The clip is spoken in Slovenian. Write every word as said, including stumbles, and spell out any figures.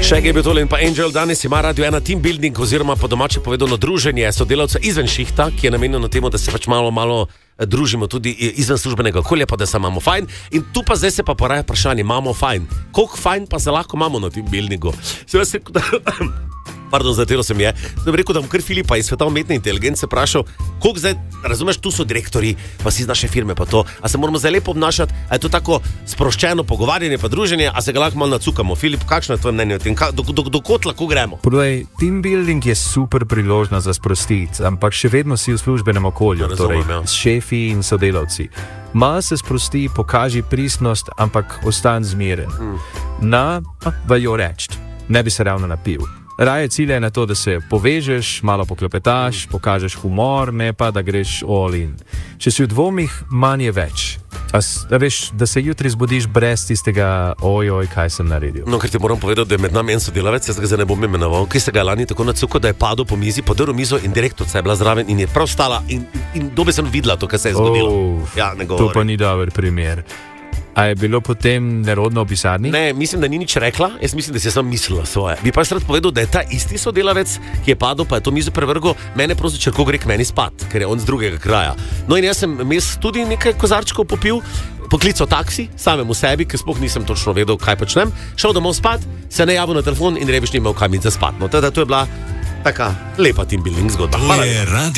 Še je bil tole in pa Angel, danes ima radio ena team building oziroma po domače povedano druženje sodelavcev izven šihta, ki je namenjeno temu, da se pač malo, malo družimo tudi izven službenega okolja, pa da se imamo fajn. In tu pa zdaj se pa poraja vprašanje, imamo fajn. Koliko fajn pa se lahko imamo na team buildingu? Se vas rekel, da... Pardon, zatelo sem je. Zdaj bi rekel, da bom kar Filipa iz sveta umetne inteligence vprašal, koliko zdaj, razumeš, tu so direktori, pa si iz naše firme pa to, a se moramo zdaj lepo obnašati, a je to tako sproščeno pogovarjanje pa druženje, a se ga lahko malo nacukamo. Filip, kakšno je tvoje mnenje o tem? Do, do, do, do kot lahko gremo? Podaj, team building je super priložnost za sprostiti, ampak še vedno si v službenem okolju, ja, torej razumem, ja. s šefi in sodelavci. Malo se sprosti, pokaži pristnost, ampak ostan zmeren. Mm. Na, valjo reči, ne bi se ravno napil. Raje cilje na to, da se povežeš, malo poklepetaš, pokažeš humor, ne pa da greš all in. Če si v dvomih, manj je več. A, a veš, da se jutri zbudiš brez tistega ojoj, kaj sem naredil. No, ker ti moram povedati, da je med nami en sodelavec, jaz ga zdaj ne bom imenoval, ki se ga lani tako nacuko, da je padel po mizi, podrl mizo in direktorica je bila zraven in je prav stala in, in dobe sem videla to, kaj se je zgodilo. Oh, ja, ne to pa ni dober primer. A je bilo potem nerodno v pisarni? Ne, mislim, da ni nič rekla, jaz mislim, da si sam mislila svoje. Bi pa jaz rad povedal, da je ta isti sodelavec, ki je padel, pa je to mizo prevrgel, mene prosil, če lahko gre k meni spat, ker je on z drugega kraja. No in jaz sem mes tudi nekaj kozarčkov popil, poklical taksi, samemu sebi, ker sploh nisem točno vedel, kaj počnem, šel domov spat, se ne javil na telefon in rebiš, ni imel kam iti za spat. No, teda to je bila taka lepa team building zgodba. Hvala.